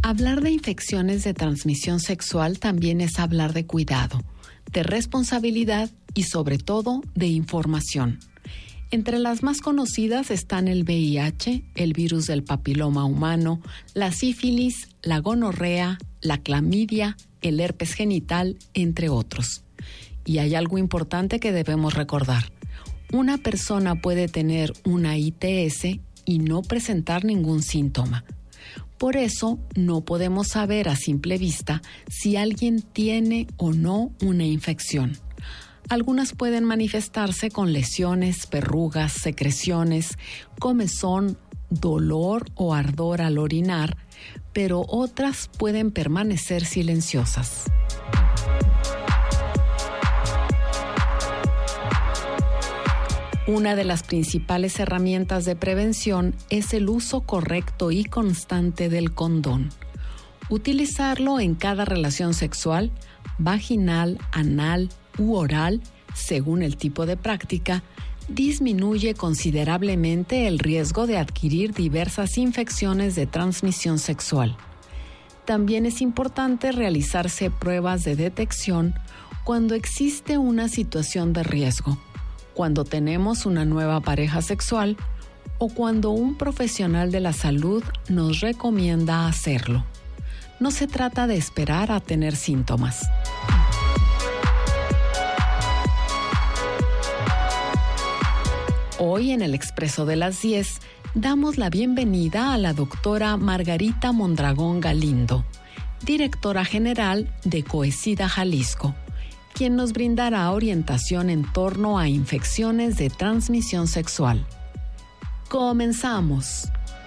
Hablar de infecciones de transmisión sexual también es hablar de cuidado, de responsabilidad y sobre todo de información. Entre las más conocidas están el VIH, el virus del papiloma humano, la sífilis, la gonorrea, la clamidia, el herpes genital, entre otros. Y hay algo importante que debemos recordar. Una persona puede tener una ITS y no presentar ningún síntoma. Por eso, no podemos saber a simple vista si alguien tiene o no una infección. Algunas pueden manifestarse con lesiones, verrugas, secreciones, comezón, dolor o ardor al orinar, pero otras pueden permanecer silenciosas. Una de las principales herramientas de prevención es el uso correcto y constante del condón. Utilizarlo en cada relación sexual, vaginal, anal u oral, según el tipo de práctica, disminuye considerablemente el riesgo de adquirir diversas infecciones de transmisión sexual. También es importante realizarse pruebas de detección cuando existe una situación de riesgo, cuando tenemos una nueva pareja sexual o cuando un profesional de la salud nos recomienda hacerlo. No se trata de esperar a tener síntomas. Hoy en el Expreso de las 10 damos la bienvenida a la doctora Margarita Mondragón Galindo, directora general de Coesida Jalisco, quien nos brindará orientación en torno a infecciones de transmisión sexual. Comenzamos.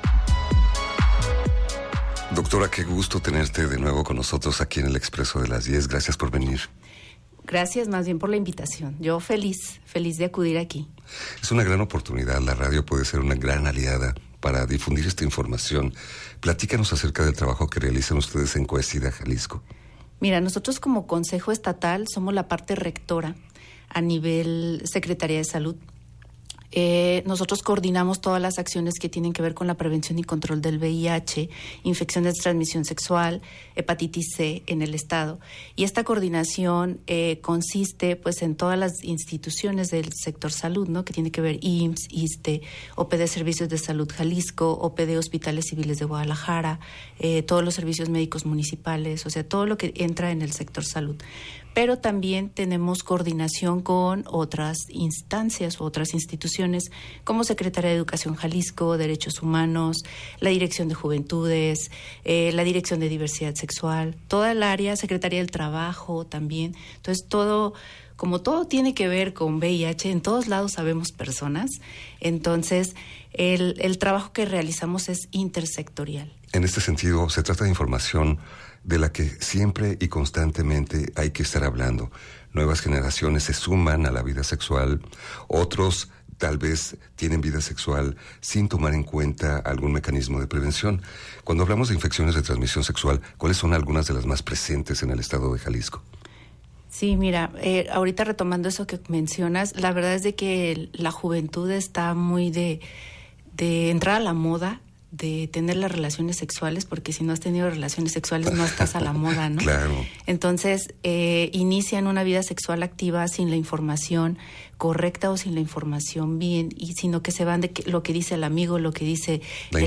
Doctora, qué gusto tenerte de nuevo con nosotros aquí en el Expreso de las 10. Gracias por venir. Gracias más bien por la invitación. Yo feliz de acudir aquí. Es una gran oportunidad. La radio puede ser una gran aliada para difundir esta información. Platícanos acerca del trabajo que realizan ustedes en Coesida Jalisco. Mira, nosotros como Consejo Estatal somos la parte rectora a nivel Secretaría de Salud. Nosotros coordinamos todas las acciones que tienen que ver con la prevención y control del VIH, infecciones de transmisión sexual, hepatitis C en el estado. Y esta coordinación consiste pues en todas las instituciones del sector salud, ¿no? Que tiene que ver IMSS, ISSSTE, OPD Servicios de Salud Jalisco, OPD Hospitales Civiles de Guadalajara, todos los servicios médicos municipales, o sea, todo lo que entra en el sector salud. Pero también tenemos coordinación con otras instancias o otras instituciones como Secretaría de Educación Jalisco, Derechos Humanos, la Dirección de Juventudes, la Dirección de Diversidad Sexual, toda el área, Secretaría del Trabajo también. Entonces, como todo tiene que ver con VIH, en todos lados sabemos personas, entonces el trabajo que realizamos es intersectorial. En este sentido, se trata de información de la que siempre y constantemente hay que estar hablando. Nuevas generaciones se suman a la vida sexual, otros tal vez tienen vida sexual sin tomar en cuenta algún mecanismo de prevención. Cuando hablamos de infecciones de transmisión sexual, ¿cuáles son algunas de las más presentes en el estado de Jalisco? Sí, mira, ahorita retomando eso que mencionas, la verdad es de que la juventud está muy de entrar a la moda, de tener las relaciones sexuales, porque si no has tenido relaciones sexuales no estás a la moda, ¿no? Claro. Entonces, inician una vida sexual activa sin la información correcta o sin la información bien, y sino que se van de lo que dice el amigo, lo que dice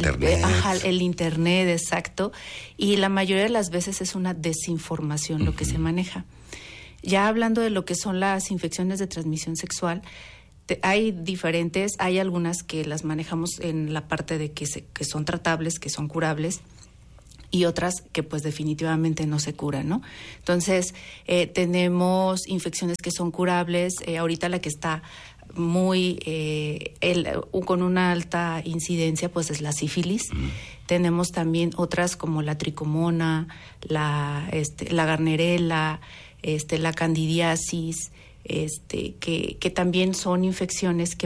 el internet, exacto, y la mayoría de las veces es una desinformación lo que se maneja. Ya hablando de lo que son las infecciones de transmisión sexual, hay diferentes, hay algunas que las manejamos en la parte de que son tratables, que son curables, y otras que pues definitivamente no se curan, ¿no? Entonces, tenemos infecciones que son curables, ahorita la que está muy con una alta incidencia pues es la sífilis. Tenemos también otras como la tricomona, la garnerela, la candidiasis, que también son infecciones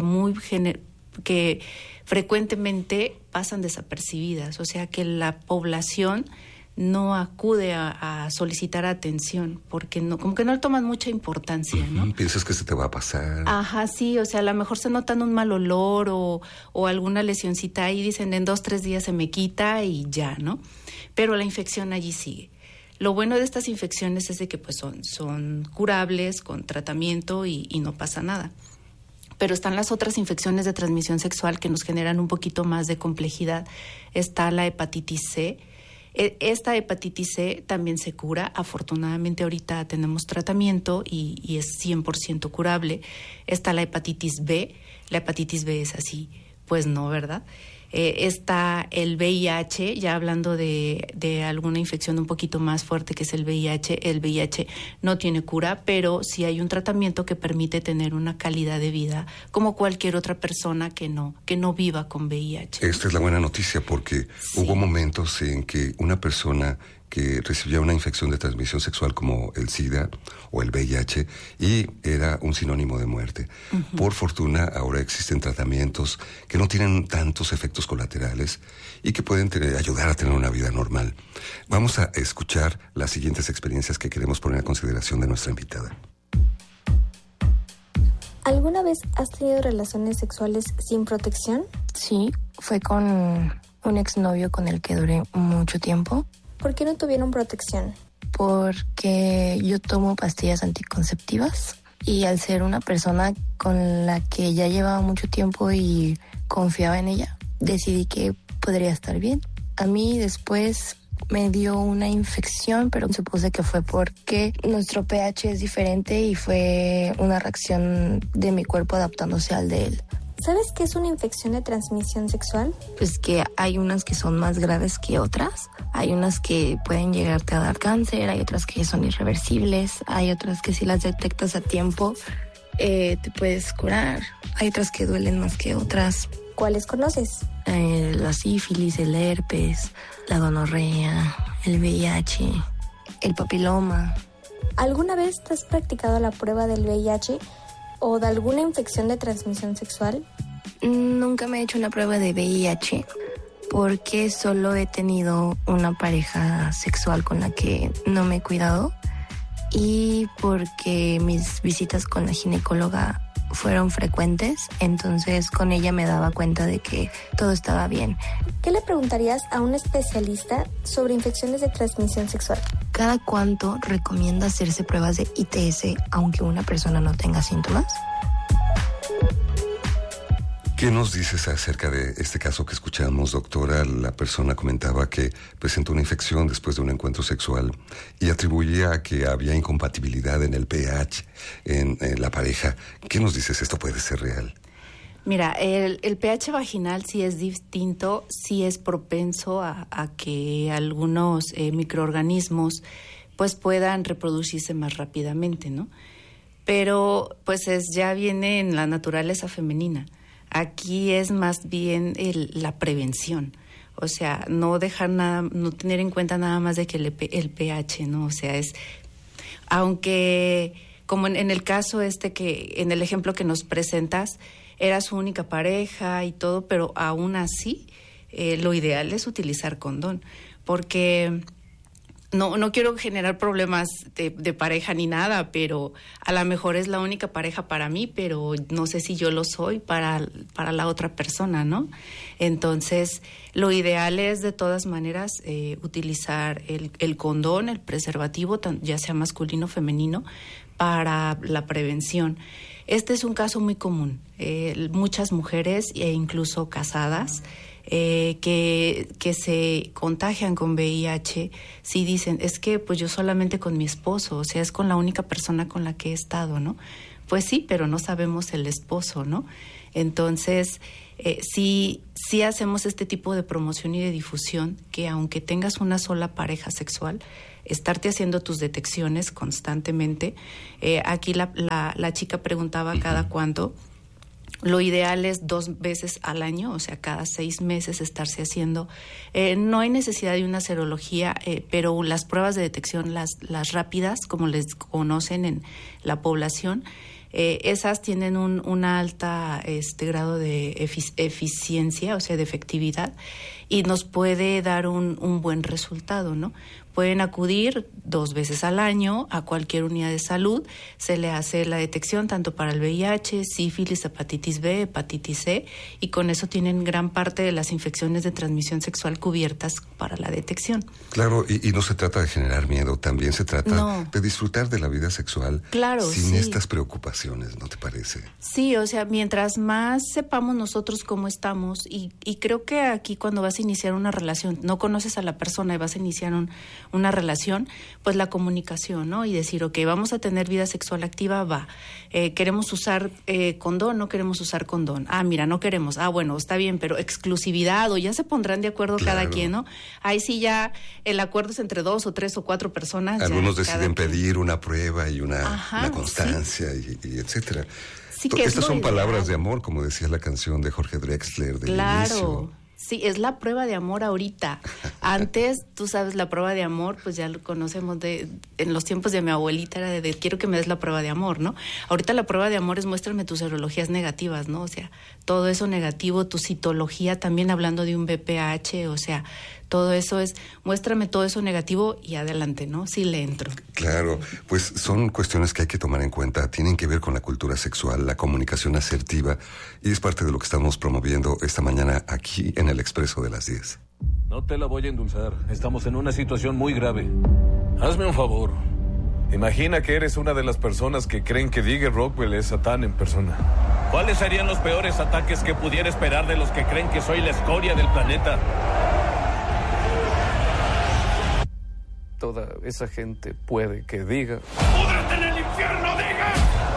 que frecuentemente pasan desapercibidas, o sea que la población no acude a solicitar atención porque no, como que no le toman mucha importancia, ¿no? Piensas que se te va a pasar. Ajá, sí, o sea, a lo mejor se notan un mal olor o alguna lesioncita ahí, dicen en 2-3 días se me quita y ya, ¿no? Pero la infección allí sigue. Lo bueno de estas infecciones es de que pues son curables con tratamiento y no pasa nada. Pero están las otras infecciones de transmisión sexual que nos generan un poquito más de complejidad. Está la hepatitis C. Esta hepatitis C también se cura. Afortunadamente ahorita tenemos tratamiento y es 100% curable. Está la hepatitis B. La hepatitis B es así, pues no, ¿verdad? Está el VIH, ya hablando de alguna infección un poquito más fuerte que es el VIH. El VIH no tiene cura, pero sí hay un tratamiento que permite tener una calidad de vida como cualquier otra persona que no viva con VIH. Esta es la buena noticia porque sí. Hubo momentos en que una persona que recibía una infección de transmisión sexual como el SIDA o el VIH y era un sinónimo de muerte. Uh-huh. Por fortuna, ahora existen tratamientos que no tienen tantos efectos colaterales y que pueden ayudar a tener una vida normal. Vamos a escuchar las siguientes experiencias que queremos poner a consideración de nuestra invitada. ¿Alguna vez has tenido relaciones sexuales sin protección? Sí, fue con un exnovio con el que duré mucho tiempo. ¿Por qué no tuvieron protección? Porque yo tomo pastillas anticonceptivas y al ser una persona con la que ya llevaba mucho tiempo y confiaba en ella, decidí que podría estar bien. A mí después me dio una infección, pero supuse que fue porque nuestro pH es diferente y fue una reacción de mi cuerpo adaptándose al de él. ¿Sabes qué es una infección de transmisión sexual? Pues que hay unas que son más graves que otras. Hay unas que pueden llegarte a dar cáncer, hay otras que son irreversibles, hay otras que si las detectas a tiempo te puedes curar. Hay otras que duelen más que otras. ¿Cuáles conoces? La sífilis, el herpes, la gonorrea, el VIH, el papiloma. ¿Alguna vez te has practicado la prueba del VIH o de alguna infección de transmisión sexual? Nunca me he hecho una prueba de VIH porque solo he tenido una pareja sexual con la que no me he cuidado y porque mis visitas con la ginecóloga fueron frecuentes, entonces con ella me daba cuenta de que todo estaba bien. ¿Qué le preguntarías a un especialista sobre infecciones de transmisión sexual? ¿Cada cuánto recomienda hacerse pruebas de ITS aunque una persona no tenga síntomas? ¿Qué nos dices acerca de este caso que escuchamos, doctora? La persona comentaba que presentó una infección después de un encuentro sexual y atribuía a que había incompatibilidad en el pH en la pareja. ¿Qué nos dices? ¿Esto puede ser real? Mira, el pH vaginal sí es distinto, sí es propenso a que algunos microorganismos pues puedan reproducirse más rápidamente, ¿no? Pero pues ya viene en la naturaleza femenina. Aquí es más bien la prevención, o sea, no dejar nada, no tener en cuenta nada más de que el pH, ¿no? O sea, aunque como en el caso que en el ejemplo que nos presentas, era su única pareja y todo, pero aún así lo ideal es utilizar condón, porque no quiero generar problemas de pareja ni nada, pero a lo mejor es la única pareja para mí, pero no sé si yo lo soy para la otra persona, ¿no? Entonces, lo ideal es de todas maneras utilizar el condón, el preservativo, ya sea masculino o femenino, para la prevención. Este es un caso muy común. Muchas mujeres, e incluso casadas, que se contagian con VIH, sí dicen, es que pues yo solamente con mi esposo, o sea, es con la única persona con la que he estado, ¿no? Pues sí, pero no sabemos el esposo, ¿no? Entonces, sí hacemos este tipo de promoción y de difusión, que aunque tengas una sola pareja sexual, estarte haciendo tus detecciones constantemente. Aquí la chica preguntaba cada cuánto. Lo ideal es 2 veces al año, o sea, cada 6 meses estarse haciendo. No hay necesidad de una serología, pero las pruebas de detección, las rápidas, como les conocen en la población, esas tienen un alta grado de eficiencia, o sea, de efectividad, y nos puede dar un buen resultado, ¿no? Pueden acudir 2 veces al año a cualquier unidad de salud, se le hace la detección tanto para el VIH, sífilis, hepatitis B, hepatitis C, y con eso tienen gran parte de las infecciones de transmisión sexual cubiertas para la detección. Claro, y no se trata de generar miedo, también se trata de disfrutar de la vida sexual sin estas preocupaciones, ¿no te parece? Sí, o sea, mientras más sepamos nosotros cómo estamos, y creo que aquí cuando vas a iniciar una relación, no conoces a la persona y vas a iniciar una relación, pues la comunicación, ¿no? Y decir, ok, vamos a tener vida sexual activa, va. ¿Queremos usar condón? ¿No queremos usar condón? Ah, mira, no queremos. Ah, bueno, está bien, pero exclusividad, o ya se pondrán de acuerdo cada quien, ¿no? Ahí sí ya el acuerdo es entre 2 o 3 o 4 personas. Algunos deciden pedir una prueba y una constancia y etcétera. Sí, que estas son palabras de amor, como decía la canción de Jorge Drexler del inicio. Sí, es la prueba de amor ahorita. Antes, tú sabes, la prueba de amor, pues ya lo conocemos en los tiempos de mi abuelita, era de quiero que me des la prueba de amor, ¿no? Ahorita la prueba de amor es muéstrame tus serologías negativas, ¿no? O sea, todo eso negativo, tu citología, también hablando de un BPH, o sea, todo eso es, muéstrame todo eso negativo y adelante, ¿no? Sí le entro. Claro, pues son cuestiones que hay que tomar en cuenta, tienen que ver con la cultura sexual, la comunicación asertiva, y es parte de lo que estamos promoviendo esta mañana aquí en el Expreso de las 10. No te la voy a endulzar, estamos en una situación muy grave. Hazme un favor, imagina que eres una de las personas que creen que Digger Rockwell es Satán en persona. ¿Cuáles serían los peores ataques que pudiera esperar de los que creen que soy la escoria del planeta? Toda esa gente puede que diga: ¡púdrete en el infierno, diga!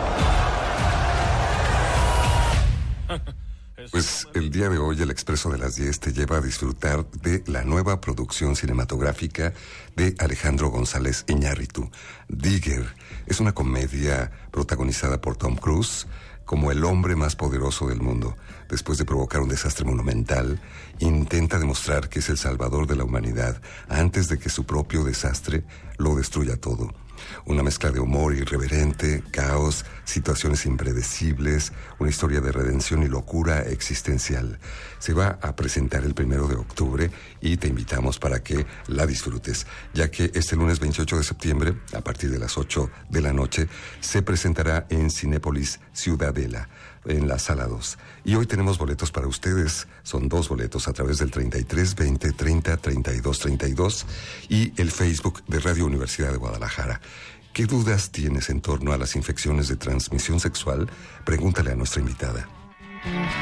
Pues el día de hoy el Expreso de las 10 te lleva a disfrutar de la nueva producción cinematográfica de Alejandro González Iñárritu. Digger es una comedia protagonizada por Tom Cruise como el hombre más poderoso del mundo. Después de provocar un desastre monumental, intenta demostrar que es el salvador de la humanidad antes de que su propio desastre lo destruya todo. Una mezcla de humor irreverente, caos, situaciones impredecibles, una historia de redención y locura existencial. Se va a presentar el 1 de octubre y te invitamos para que la disfrutes, ya que este lunes 28 de septiembre, a partir de las 8 de la noche, se presentará en Cinépolis Ciudadela, en la Sala 2. Y hoy tenemos boletos para ustedes. Son 2 boletos a través del 33 20 30 32 32 y el Facebook de Radio Universidad de Guadalajara. ¿Qué dudas tienes en torno a las infecciones de transmisión sexual? Pregúntale a nuestra invitada.